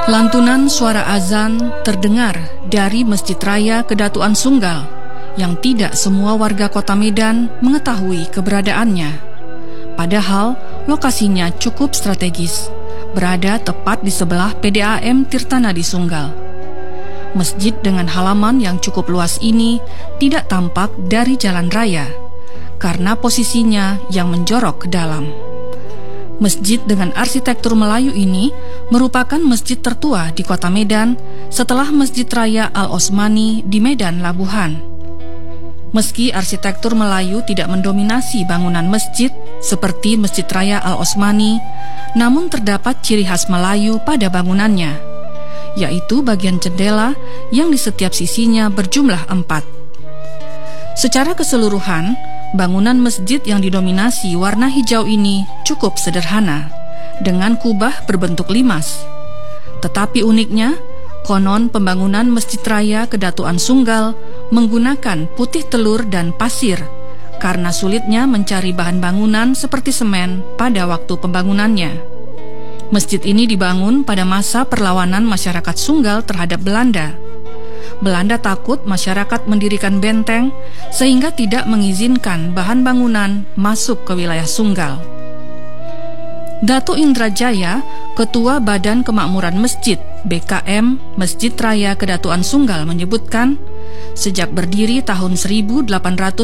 Lantunan suara azan terdengar dari Masjid Raya Kedatuan Sunggal yang tidak semua warga kota Medan mengetahui keberadaannya. Padahal lokasinya cukup strategis, berada tepat di sebelah PDAM Tirtanadi Sunggal. Masjid dengan halaman yang cukup luas ini tidak tampak dari jalan raya karena posisinya yang menjorok ke dalam. Masjid dengan arsitektur Melayu ini merupakan masjid tertua di kota Medan setelah Masjid Raya Al-Osmani di Medan Labuhan. Meski arsitektur Melayu tidak mendominasi bangunan masjid seperti Masjid Raya Al-Osmani, namun terdapat ciri khas Melayu pada bangunannya, yaitu bagian jendela yang di setiap sisinya berjumlah 4. Secara keseluruhan, bangunan masjid yang didominasi warna hijau ini cukup sederhana, dengan kubah berbentuk limas. Tetapi uniknya, konon pembangunan Masjid Raya Kedatuan Sunggal menggunakan putih telur dan pasir karena sulitnya mencari bahan bangunan seperti semen pada waktu pembangunannya. Masjid ini dibangun pada masa perlawanan masyarakat Sunggal terhadap Belanda. Belanda takut masyarakat mendirikan benteng sehingga tidak mengizinkan bahan bangunan masuk ke wilayah Sunggal. Datuk Indrajaya, Ketua Badan Kemakmuran Masjid BKM Masjid Raya Kedatuan Sunggal menyebutkan, sejak berdiri tahun 1886,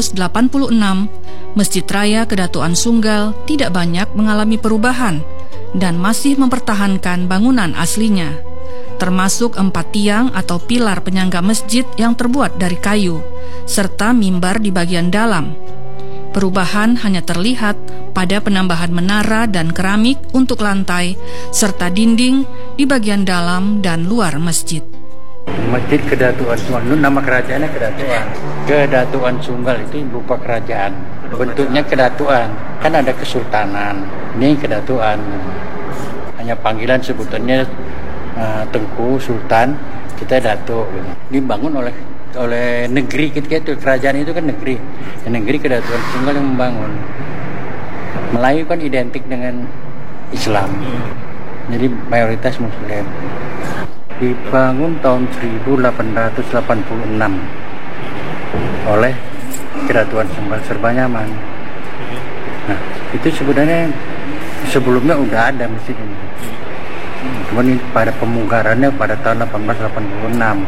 Masjid Raya Kedatuan Sunggal tidak banyak mengalami perubahan dan masih mempertahankan bangunan aslinya, termasuk 4 tiang atau pilar penyangga masjid yang terbuat dari kayu, serta mimbar di bagian dalam. Perubahan hanya terlihat pada penambahan menara dan keramik untuk lantai, serta dinding di bagian dalam dan luar masjid. Masjid Kedatuan Sunggal, nama kerajaannya Kedatuan. Kedatuan Sunggal itu berupa kerajaan, bentuknya kedatuan. Kan ada kesultanan, ini kedatuan. Hanya panggilan sebutannya Tengku Sultan, kita Datuk. Dibangun oleh negeri kita itu, kerajaan itu kan negeri. Negeri Kedatuan Sunggal yang membangun. Melayu kan identik dengan Islam, jadi mayoritas Muslim. Dibangun tahun 1886 oleh Kedatuan Sunggal Serbanyaman. Nah, itu sebenarnya sebelumnya udah ada masjid ini. Cuman pada pemugarannya pada tahun 1886.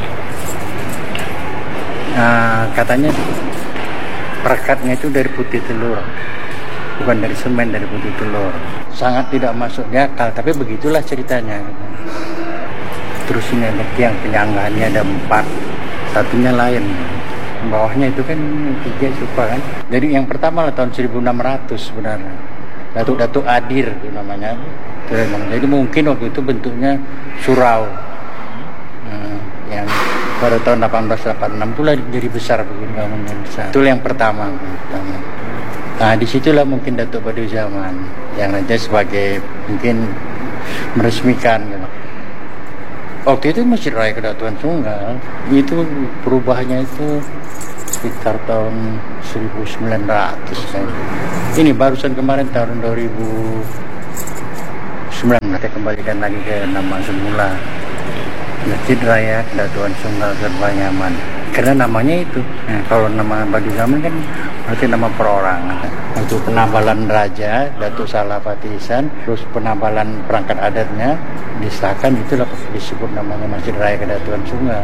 Katanya perekatnya itu dari putih telur, bukan dari semen, dari putih telur. Sangat tidak masuk di akal, tapi begitulah ceritanya. Terus ini ada tiang penyanggaannya ada 4, satunya lain. Bawahnya itu kan 3 supa kan. Jadi yang pertama lah tahun 1600 sebenarnya. Datuk Adir itu namanya. Jadi mungkin waktu itu bentuknya surau. Yang pada tahun 1886 itulah jadi besar begini, bangunnya besar. Itu yang pertama. Nah, disitulah mungkin Datuk Badiuzaman yang nanti sebagai mungkin meresmikan. Gitu. Waktu itu Masjid Raya Kedatuan Sunggal itu perubahannya itu sekitar tahun 1900. Ini barusan kemarin tahun 2009 kita kembalikan lagi ke nama semula, Masjid Raya Kedatuan Sunggal Serbanyaman. Karena namanya itu. Nah, kalau nama Badiuzaman kan berarti nama perorangan. Untuk penambalan raja Datuk Salah Patisan, terus penambalan perangkat adatnya disahkan, itulah disebut namanya Masjid Raya Kedatuan Sunggal.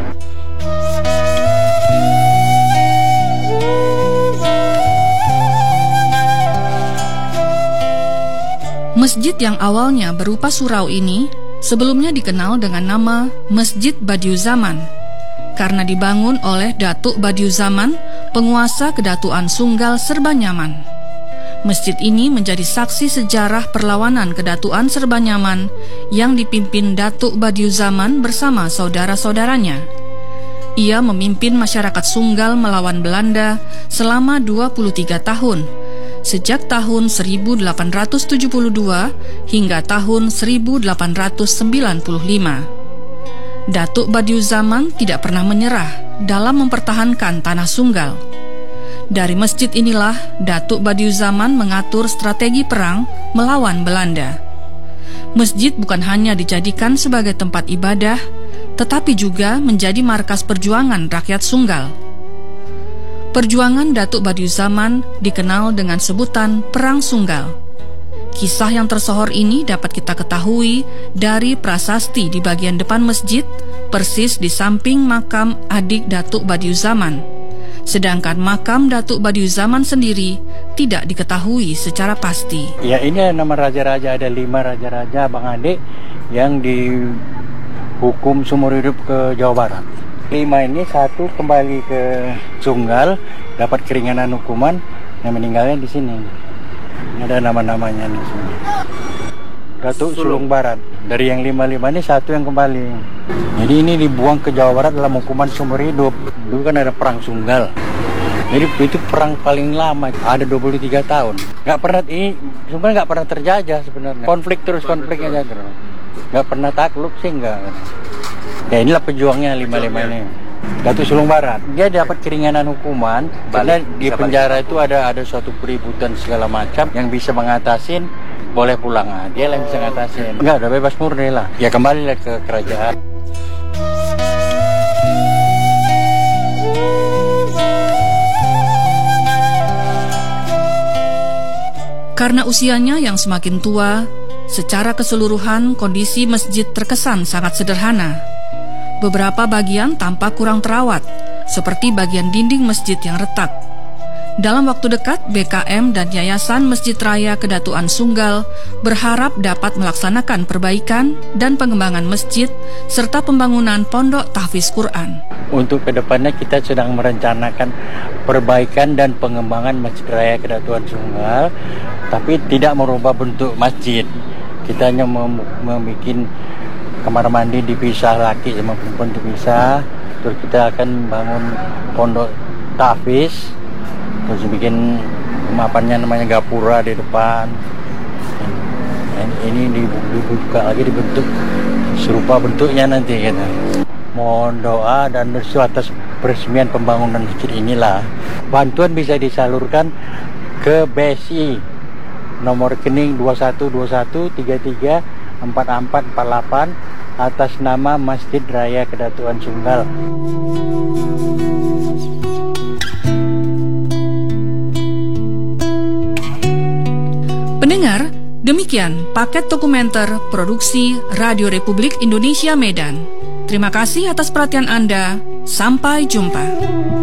Masjid yang awalnya berupa surau ini sebelumnya dikenal dengan nama Masjid Badiuzaman karena dibangun oleh Datuk Badiuzaman, penguasa Kedatuan Sunggal Serbanyaman. Masjid ini menjadi saksi sejarah perlawanan Kedatuan Serbanyaman yang dipimpin Datuk Badiuzaman bersama saudara-saudaranya. Ia memimpin masyarakat Sunggal melawan Belanda selama 23 tahun, sejak tahun 1872 hingga tahun 1895. Datuk Badiuzaman tidak pernah menyerah dalam mempertahankan tanah Sunggal. Dari masjid inilah Datuk Badiuzaman mengatur strategi perang melawan Belanda. Masjid bukan hanya dijadikan sebagai tempat ibadah, tetapi juga menjadi markas perjuangan rakyat Sunggal. Perjuangan Datuk Badiuzzzaman dikenal dengan sebutan Perang Sunggal. Kisah yang tersohor ini dapat kita ketahui dari prasasti di bagian depan masjid, persis di samping makam adik Datuk Badiuzzzaman. Sedangkan makam Datuk Badiuzzzaman sendiri tidak diketahui secara pasti. Ya, ini nama raja-raja, ada 5 raja-raja abang adik yang dihukum seumur hidup ke Jawa Barat. 5 ini, 1 kembali ke Sunggal, dapat keringanan hukuman, yang meninggalnya di sini. Ini ada nama-namanya di sini. Datuk Sulung Barat. Dari yang 5 ini 1 yang kembali. Jadi ini dibuang ke Jawa Barat dalam hukuman seumur hidup. Dulu kan ada perang Sunggal. Jadi itu perang paling lama, ada 23 tahun. Nggak pernah, ini sebenarnya nggak pernah terjajah sebenarnya. Konflik aja terus. Nggak pernah takluk sih nggak. Ya inilah pejuangnya 5 ini. Datuk Sulung Barat, dia dapat keringanan hukuman karena di penjara itu ada suatu keributan segala macam yang bisa mengatasin, boleh pulang. Dia yang bisa ngatasin. Enggak, udah bebas murni lah. Ya kembali lah ke kerajaan. Karena usianya yang semakin tua, secara keseluruhan kondisi masjid terkesan sangat sederhana. Beberapa bagian tampak kurang terawat, seperti bagian dinding masjid yang retak. Dalam waktu dekat, BKM dan Yayasan Masjid Raya Kedatuan Sunggal berharap dapat melaksanakan perbaikan dan pengembangan masjid serta pembangunan pondok tahfiz Quran. Untuk kedepannya kita sedang merencanakan perbaikan dan pengembangan Masjid Raya Kedatuan Sunggal, tapi tidak merubah bentuk masjid. Kita hanya membuat kamar mandi dipisah, laki sama perempuan dipisah. Terus kita akan bangun pondok tahfiz, terus bikin mapannya namanya gapura di depan. Ini dibuka lagi, dibentuk serupa bentuknya nanti gitu. Mohon doa dan restu atas peresmian pembangunan masjid inilah. Bantuan bisa disalurkan ke BSI nomor rekening 2121334448 atas nama Masjid Raya Kedatuan Sunggal. Pendengar, demikian paket dokumenter produksi Radio Republik Indonesia Medan. Terima kasih atas perhatian Anda. Sampai jumpa.